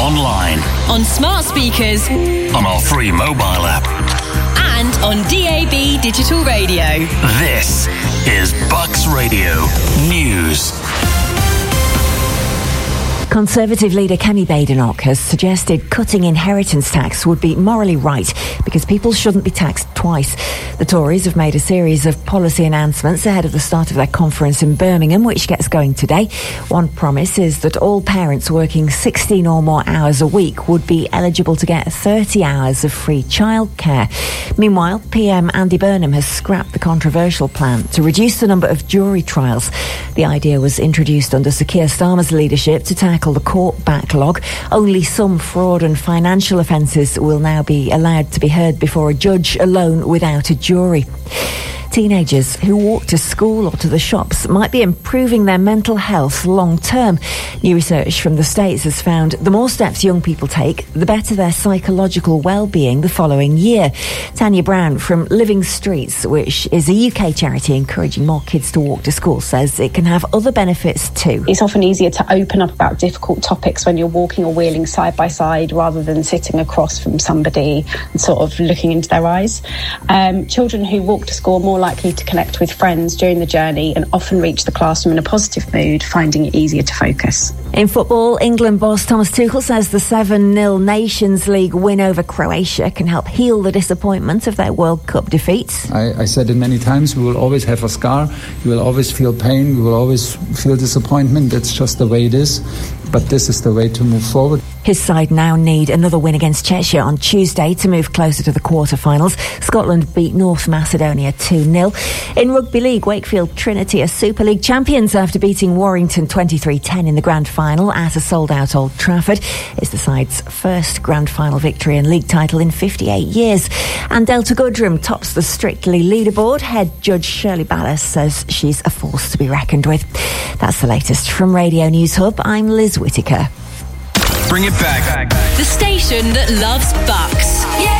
online, on smart speakers, on our free mobile app, and on DAB digital radio. This is Bucks Radio News. Conservative leader Kemi Badenoch has suggested cutting inheritance tax would be morally right because people shouldn't be taxed twice. The Tories have made a series of policy announcements ahead of the start of their conference in Birmingham, which gets going today. One promise is that all parents working 16 or more hours a week would be eligible to get 30 hours of free childcare. Meanwhile, PM Andy Burnham has scrapped the controversial plan to reduce the number of jury trials. The idea was introduced under Sir Keir Starmer's leadership to tackle the court backlog. Only some fraud and financial offences will now be allowed to be heard before a judge alone without a jury. Teenagers who walk to school or to the shops might be improving their mental health long term. New research from the States has found the more steps young people take, the better their psychological well-being the following year. Tanya Brown from Living Streets, which is a UK charity encouraging more kids to walk to school, says it can have other benefits too. It's often easier to open up about difficult topics when you're walking or wheeling side by side rather than sitting across from somebody and sort of looking into their eyes. Children who walk to school are more likely to connect with friends during the journey and often reach the classroom in a positive mood, finding it easier to focus. In football, England boss Thomas Tuchel says the 7-0 Nations League win over Croatia can help heal the disappointment of their World Cup defeats. I said it many times, we will always have a scar, we will always feel pain, we will always feel disappointment. That's just the way it is. But this is the way to move forward. His side now need another win against Czechia on Tuesday to move closer to the quarter-finals. Scotland beat North Macedonia 2-0. In Rugby League, Wakefield Trinity are Super League champions after beating Warrington 23-10 in the grand final at a sold-out Old Trafford. It's the side's first grand final victory and league title in 58 years. And Delta Goodrem tops the Strictly leaderboard. Head judge Shirley Ballas says she's a force to be reckoned with. That's the latest from Radio News Hub. I'm Liz Whittaker. Bring it back. The station that loves Bucks. Yeah!